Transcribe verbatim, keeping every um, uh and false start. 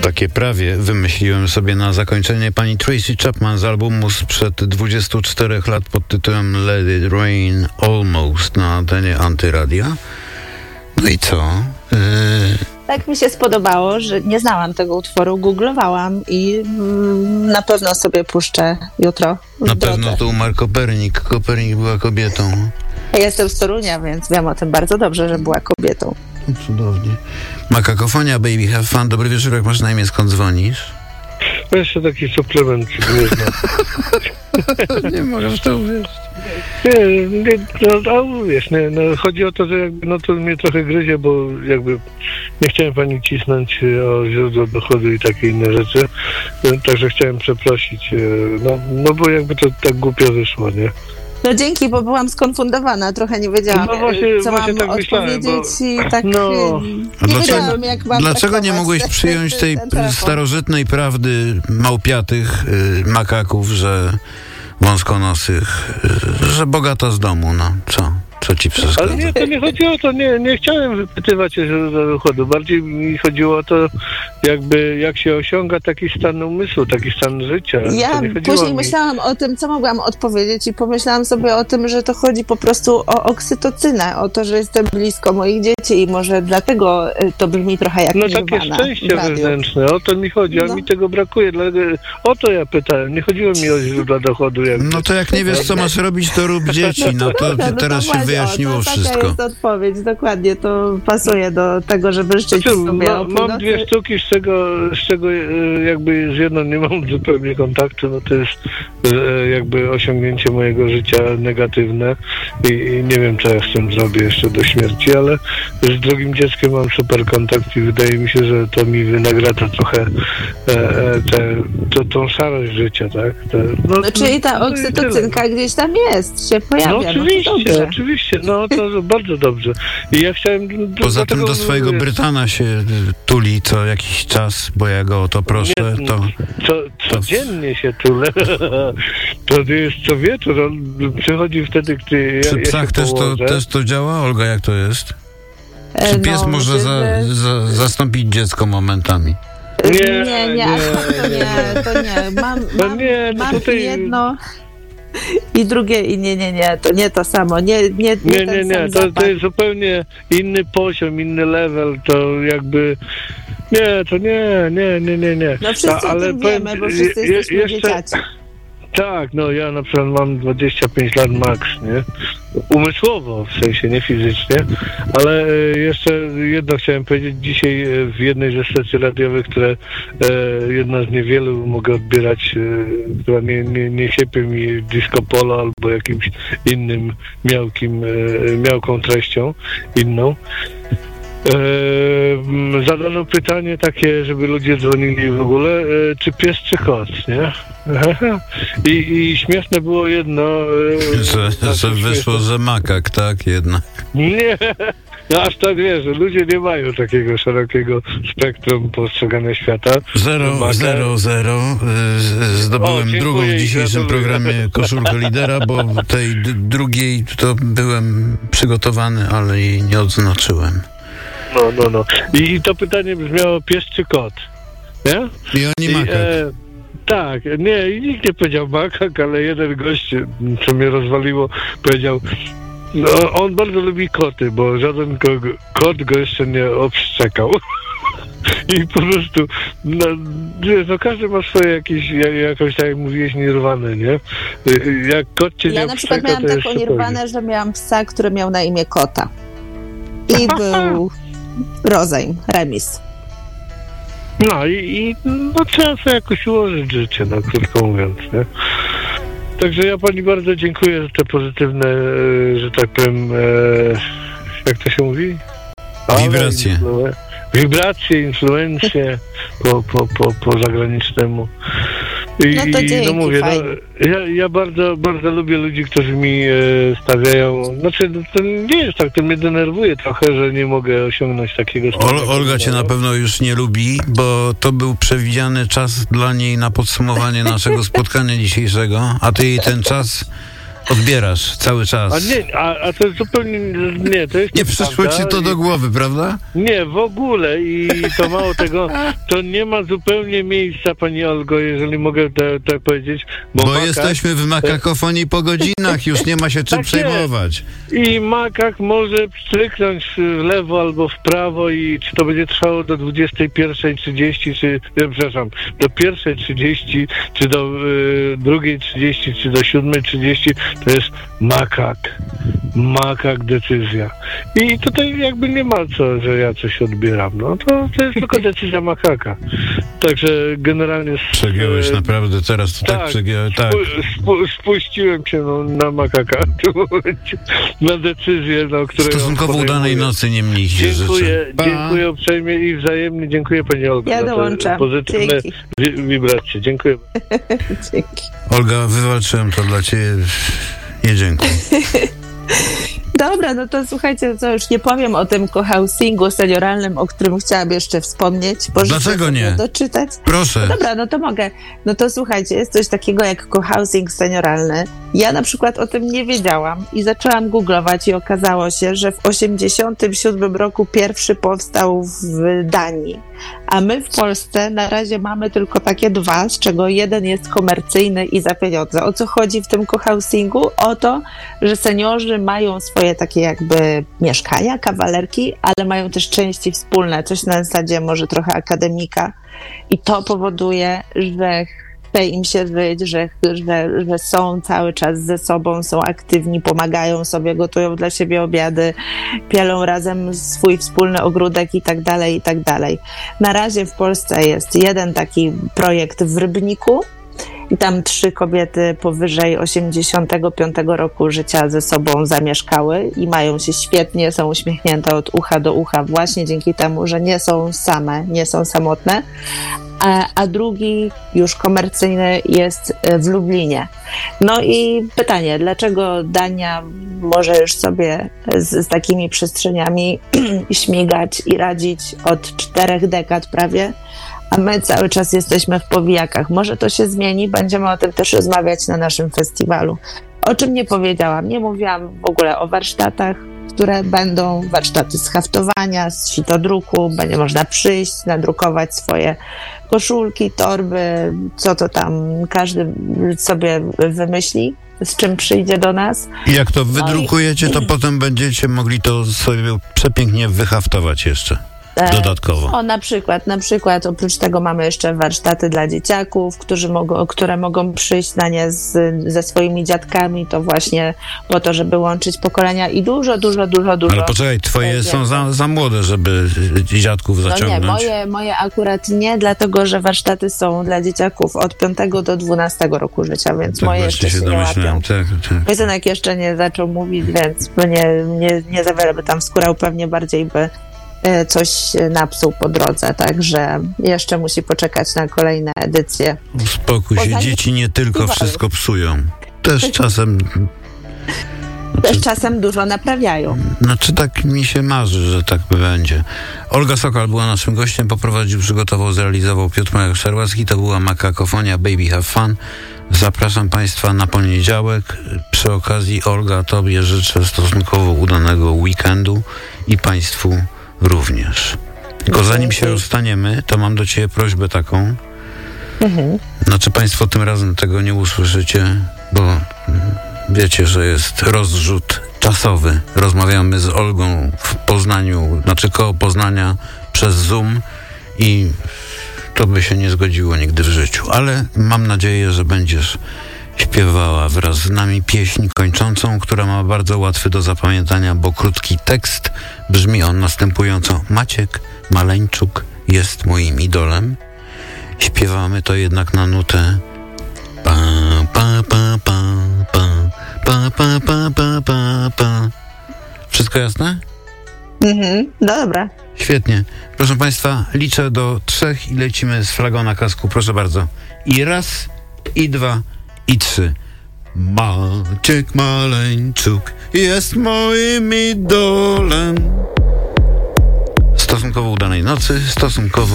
takie prawie wymyśliłem sobie na zakończenie pani Tracy Chapman z albumu sprzed dwudziestu czterech lat pod tytułem Let It Rain Almost na antenie Antyradia. No i co? Yy... Tak mi się spodobało, że nie znałam tego utworu, googlowałam i mm, na pewno sobie puszczę jutro. Na pewno to umarł Kopernik. Kopernik była kobietą. Ja jestem z Torunia, więc wiem o tym bardzo dobrze, że była kobietą. Cudownie. Makakofonia, Baby Have Fun. Dobry wieczór, jak masz na imię, skąd dzwonisz? To jeszcze taki suplement, nie znam. Nie możesz to uwierzyć. Nie, nie, no, no wiesz, nie, no, chodzi o to, że jakby, no to mnie trochę gryzie, bo jakby nie chciałem pani cisnąć o źródło dochodu i takie inne rzeczy, także chciałem przeprosić, no, no bo jakby to tak głupio wyszło, nie? No dzięki, bo byłam skonfundowana, trochę nie wiedziałam, no właśnie, co właśnie mam tak myślałem, odpowiedzieć bo... i tak no. nie dlaczego, wiedziałam, jak mam Dlaczego nie mogłeś ten, przyjąć ten, tej ten telefon. starożytnej prawdy małpiatych y, makaków, że wąskonosych, y, że bogata z domu, no co? Co ci przeszkadza? Ale nie, to nie chodzi o to, nie, nie chciałem wypytywać o źródło dochodu. Bardziej mi chodziło o to, jakby jak się osiąga taki stan umysłu, taki stan życia. Ja później mi. myślałam o tym, co mogłam odpowiedzieć i pomyślałam sobie o tym, że to chodzi po prostu o oksytocynę, o to, że jestem blisko moich dzieci i może dlatego to brzmi trochę jak no Nirvana. takie szczęście wewnętrzne, o to mi chodzi, a no. mi tego brakuje. Dlatego, o to ja pytałem, nie chodziło mi o źródła dochodu. Jakby. No to jak nie wiesz, co masz robić, to rób dzieci. No to no teraz to się wyjaśniło o, to wszystko. Taka jest odpowiedź, dokładnie, to pasuje do tego, żeby życzyć znaczy, sobie ma, Mam dwie sztuki, z czego, z czego jakby z jedną nie mam zupełnie kontaktu, no to jest jakby osiągnięcie mojego życia negatywne i, i nie wiem, co ja z tym zrobię jeszcze do śmierci, ale z drugim dzieckiem mam super kontakt i wydaje mi się, że to mi wynagradza trochę e, te, to, tą szarość życia, tak? Te, no, no, czyli ta no, oksytocynka no gdzieś tam jest, się pojawia. No oczywiście, no to oczywiście, no to bardzo dobrze. I ja chciałem... Poza tym do swojego mówię, Brytana się tuli co jakiś czas, bo ja go o to proszę, nie, to... Co, codziennie się tulę. To jest co wieczór, on przychodzi wtedy, gdy Przy ja, psach ja też, to, też to działa? Olga, jak to jest? Czy pies no, może za, za, zastąpić dziecko momentami? Nie, nie, nie, nie, to nie, to nie. Mam, no mam, nie, no mam tutaj... jedno i drugie i nie, nie, nie, to nie to samo. Nie, nie, nie, nie, nie, nie. To, to jest zupełnie inny poziom, inny level, to jakby... Nie, to nie, nie, nie, nie, nie. No wszyscy ale o tym wiemy, powiem, bo wszyscy je, jesteśmy jeszcze, dzieciaci. Tak, no ja na przykład mam dwadzieścia pięć lat max, nie? Umysłowo, w sensie, nie fizycznie, ale jeszcze jedno chciałem powiedzieć. Dzisiaj w jednej ze stacji radiowych, które jedna z niewielu mogę odbierać, która nie, nie, nie siepie mi disco polo albo jakimś innym miałkim, miałką treścią inną, Eee, zadano pytanie takie, żeby ludzie dzwonili w ogóle, e, czy pies, czy kot, nie? I, i śmieszne było jedno... E, że, że wyszło, że makak, tak, jednak. Nie, no aż tak wiesz, że ludzie nie mają takiego szerokiego spektrum postrzegania świata. Zero, zero, zero. Zdobyłem o, drugą w dzisiejszym programie koszulkę lidera, bo tej d- drugiej to byłem przygotowany, ale jej nie odznaczyłem. No, no, no. I, I to pytanie brzmiało pies czy kot, nie? I oni makak. E, tak, nie, i nikt nie powiedział makak, ale jeden gość, co mnie rozwaliło, powiedział, no on bardzo lubi koty, bo żaden go, kot go jeszcze nie obszczekał. I po prostu, no, no każdy ma swoje jakieś, jakoś tak jak mówiłeś, nirwane, nie? Jak kot cię ja nie na przykład obszczeka, miałam taką nirwanę, że miałam psa, który miał na imię Kota. I był rozejm, remis. No i, i no, trzeba sobie jakoś ułożyć życie, no krótko mówiąc, nie? Także ja pani bardzo dziękuję za te pozytywne, że tak powiem, e, jak to się mówi? Wibracje. Influ- wibracje, influencje po, po, po, po zagranicznemu. I, no to dzięki, no mówię, fajnie. No, ja, ja bardzo, bardzo lubię ludzi, którzy mi e, stawiają, znaczy to nie jest tak, to mnie denerwuje trochę, że nie mogę osiągnąć takiego stanu. Ol, Olga cię na pewno już nie lubi, bo to był przewidziany czas dla niej na podsumowanie naszego spotkania dzisiejszego, a ty jej ten czas odbierasz cały czas. A nie, a, a to jest zupełnie, nie, to jest Nie przyszło ci to do głowy, prawda? Nie, w ogóle i to mało tego, to nie ma zupełnie miejsca, pani Olgo, jeżeli mogę tak te powiedzieć. Bo, bo makak, jesteśmy w makakofonii po godzinach, już nie ma się czym tak przejmować. I makak może pstryknąć w lewo albo w prawo i czy to będzie trwało do dwudziestej pierwszej trzydzieści, czy, nie, przepraszam, do pierwszej trzydzieści, czy do y, drugiej trzydzieści, czy do siódmej trzydzieści, to jest makak. Makak decyzja. I tutaj jakby nie ma co, że ja coś odbieram. No to, to jest tylko decyzja makaka. Także generalnie... Przegiąłeś naprawdę teraz, to tak, tak przegiąłeś, tak. Spu, spuściłem się no, na makaka w tym momencie, na decyzję, no, której... Stosunkowo udanej nocy nie mniej się Dziękuję, życzę. dziękuję uprzejmie i wzajemnie. Dziękuję pani Olga. Ja dołączam. Pozytywne wi- wibracje. Dziękuję. Dzięki. Olga, wywalczyłem to dla ciebie. Nie dziękuję. Dobra, no to słuchajcie, co już nie powiem o tym cohousingu senioralnym, o którym chciałam jeszcze wspomnieć. Dlaczego nie? Doczytać. Proszę. No dobra, no to mogę. No to słuchajcie, jest coś takiego jak cohousing senioralny. Ja na przykład o tym nie wiedziałam i zaczęłam googlować i okazało się, że w osiemdziesiątym siódmym roku pierwszy powstał w Danii. A my w Polsce na razie mamy tylko takie dwa, z czego jeden jest komercyjny i za pieniądze. O co chodzi w tym cohousingu? O to, że seniorzy mają swoje takie jakby mieszkania, kawalerki, ale mają też części wspólne, coś na zasadzie może trochę akademika. I to powoduje, że chce im się żyć, że, że, że są cały czas ze sobą, są aktywni, pomagają sobie, gotują dla siebie obiady, pielą razem swój wspólny ogródek i tak dalej, i tak dalej. Na razie w Polsce jest jeden taki projekt w Rybniku i tam trzy kobiety powyżej osiemdziesiątego piątego roku życia ze sobą zamieszkały i mają się świetnie, są uśmiechnięte od ucha do ucha właśnie dzięki temu, że nie są same, nie są samotne. A, a drugi, już komercyjny, jest w Lublinie. No i pytanie, dlaczego Dania może już sobie z, z takimi przestrzeniami śmigać i radzić od czterech dekad prawie, a my cały czas jesteśmy w powijakach. Może to się zmieni, będziemy o tym też rozmawiać na naszym festiwalu. O czym nie powiedziałam, nie mówiłam w ogóle o warsztatach, które będą, warsztaty z haftowania, z sitodruku, będzie można przyjść, nadrukować swoje koszulki, torby, co to tam każdy sobie wymyśli, z czym przyjdzie do nas. I jak to wydrukujecie, to potem będziecie mogli to sobie przepięknie wyhaftować jeszcze. Dodatkowo. O, na przykład, na przykład oprócz tego mamy jeszcze warsztaty dla dzieciaków, którzy mogą, które mogą przyjść na nie z, ze swoimi dziadkami, to właśnie po to, żeby łączyć pokolenia i dużo, dużo, dużo, dużo. Ale poczekaj, twoje są za, za młode, żeby dziadków zaciągnąć. No nie, moje, moje akurat nie, dlatego, że warsztaty są dla dzieciaków od piątego do dwunastego roku życia, więc tak moje jeszcze się, się nie łapią. Tak, tak. Mój synek jeszcze nie zaczął mówić, więc nie, nie, nie za wiele by tam skórał, pewnie bardziej by coś napsuł po drodze, także jeszcze musi poczekać na kolejne edycje. Uspokój się, dzieci nie tylko wszystko psują. Też czasem... Też czasem dużo naprawiają. Znaczy tak mi się marzy, że tak będzie. Olga Sokal była naszym gościem, poprowadził, przygotował, zrealizował Piotr Major-Szerłacki. To była Makakofonia Baby Have Fun. Zapraszam Państwa na poniedziałek. Przy okazji, Olga, Tobie życzę stosunkowo udanego weekendu i Państwu również. Tylko zanim się rozstaniemy, to mam do Ciebie prośbę taką. Mhm. Znaczy Państwo tym razem tego nie usłyszycie, bo wiecie, że jest rozrzut czasowy. Rozmawiamy z Olgą w Poznaniu, znaczy koło Poznania przez Zoom i to by się nie zgodziło nigdy w życiu. Ale mam nadzieję, że będziesz śpiewała wraz z nami pieśń kończącą, która ma bardzo łatwy do zapamiętania, bo krótki tekst. Brzmi on następująco. Maciek Maleńczuk jest moim idolem. Śpiewamy to jednak na nutę pa pa pa pa pa pa pa pa pa pa pa. Wszystko jasne? Mhm, no dobra. Świetnie. Proszę Państwa, liczę do trzech i lecimy z flagą na kasku. Proszę bardzo. I raz, i dwa, i trzy. Maciek Maleńczuk jest moim idolem. Stosunkowo udanej nocy, stosunkowo